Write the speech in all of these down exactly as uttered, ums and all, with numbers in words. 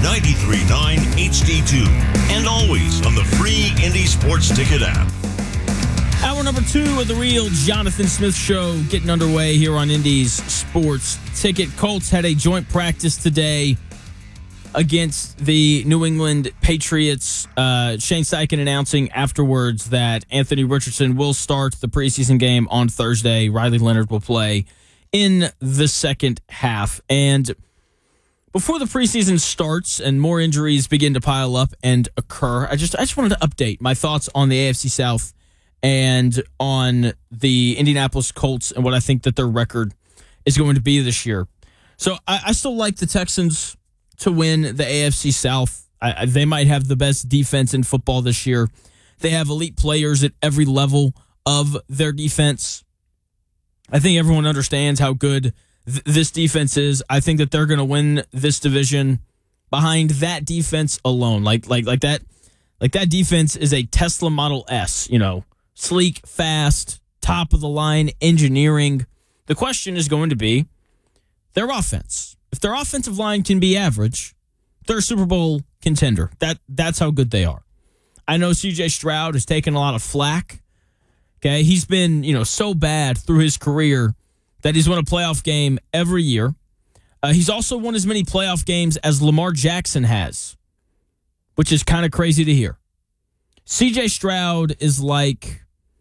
ninety-three point nine H D two, and always on the free Indy Sports Ticket app. Hour number two of the Real Jonathan Smith Show getting underway here on Indy's Sports Ticket. Colts had a joint practice today against the New England Patriots. Uh, Shane Steichen announcing afterwards that Anthony Richardson will start the preseason game on Thursday. Riley Leonard will play in the second half. And before the preseason starts and more injuries begin to pile up and occur, I just I just wanted to update my thoughts on the A F C South and on the Indianapolis Colts and what I think that their record is going to be this year. So I, I still like the Texans to win the A F C South. I, I, they might have the best defense in football this year. They have elite players at every level of their defense. I think everyone understands how good th- this defense is. I think that they're going to win this division behind that defense alone. Like like like that like that defense is a Tesla Model S, you know, sleek, fast, top of the line engineering. The question is going to be their offense. If their offensive line can be average, they're a Super Bowl contender. That that's how good they are. I know C J Stroud has taken a lot of flack. Okay, he's been, you know, so bad through his career that he's won a playoff game every year. Uh, he's also won as many playoff games as Lamar Jackson has, which is kind of crazy to hear. C J Stroud is like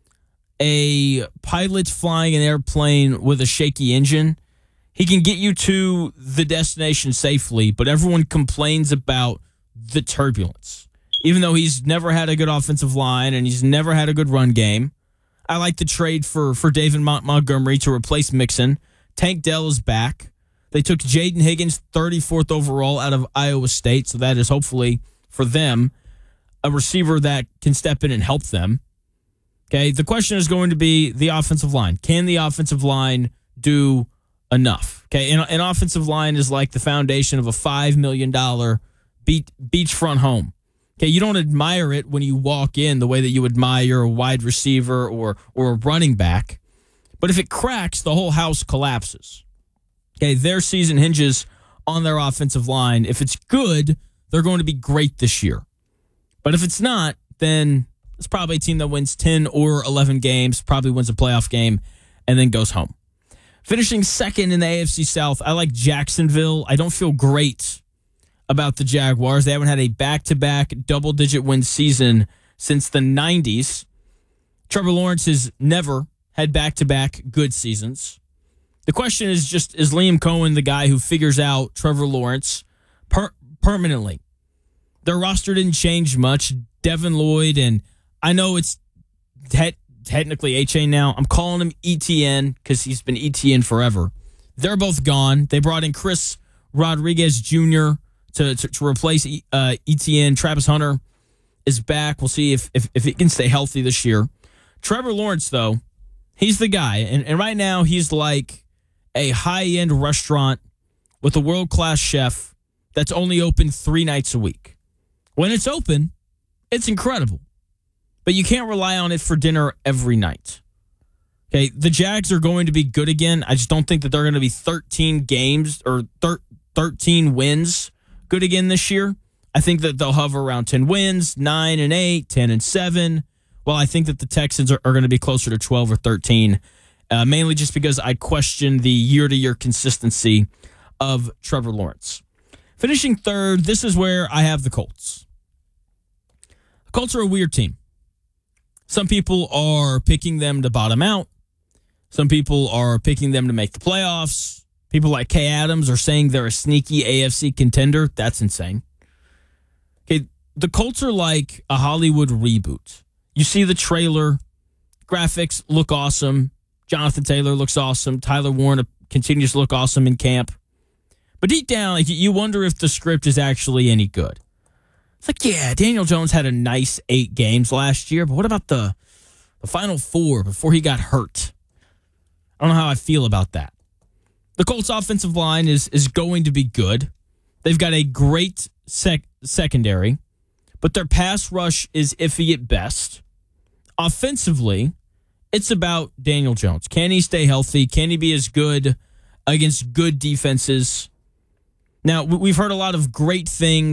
a pilot flying an airplane with a shaky engine. He can get you to the destination safely, but everyone complains about the turbulence. Even though he's never had a good offensive line and he's never had a good run game. I like the trade for, for David Mont- Montgomery to replace Mixon. Tank Dell is back. They took Jaden Higgins, thirty-fourth overall out of Iowa State, so that is hopefully for them a receiver that can step in and help them. Okay, the question is going to be the offensive line. Can the offensive line do enough? Okay, an, an offensive line is like the foundation of a five million dollars beach, beachfront home. Okay, you don't admire it when you walk in the way that you admire a wide receiver or or a running back. But if it cracks, the whole house collapses. Okay, their season hinges on their offensive line. If it's good, they're going to be great this year. But if it's not, then it's probably a team that wins ten or eleven games, probably wins a playoff game, and then goes home. Finishing second in the A F C South, I like Jacksonville. I don't feel great about the Jaguars. They haven't had a back-to-back double-digit win season since the nineties. Trevor Lawrence has never had back-to-back good seasons. The question is just, is Liam Cohen the guy who figures out Trevor Lawrence per- permanently? Their roster didn't change much. Devin Lloyd, and I know it's te- technically H-A now. I'm calling him E T N because he's been E T N forever. They're both gone. They brought in Chris Rodriguez Junior to, to, to replace uh, E T N. Travis Hunter is back. We'll see if, if, if he can stay healthy this year. Trevor Lawrence, though, he's the guy. And, and right now he's like a high-end restaurant with a world-class chef that's only open three nights a week. When it's open, it's incredible. But you can't rely on it for dinner every night. Okay, the Jags are going to be good again. I just don't think that they're going to be thirteen games or thir- thirteen wins good again this year. I think that they'll hover around ten wins, nine and eight, ten and seven. Well, I think that the Texans are, are going to be closer to twelve or thirteen, uh, mainly just because I question the year-to-year consistency of Trevor Lawrence. Finishing third, this is where I have the Colts. The Colts are a weird team. Some people are picking them to bottom out. Some people are picking them to make the playoffs. People like Kay Adams are saying they're a sneaky A F C contender. That's insane. Okay, the Colts are like a Hollywood reboot. You see the trailer. Graphics look awesome. Jonathan Taylor looks awesome. Tyler Warren continues to look awesome in camp. But deep down, like, you wonder if the script is actually any good. It's like, yeah, Daniel Jones had a nice eight games last year, but what about the, the final four before he got hurt? I don't know how I feel about that. The Colts offensive line is is going to be good. They've got a great sec- secondary, but their pass rush is iffy at best. Offensively, it's about Daniel Jones. Can he stay healthy? Can he be as good against good defenses? Now, we've heard a lot of great things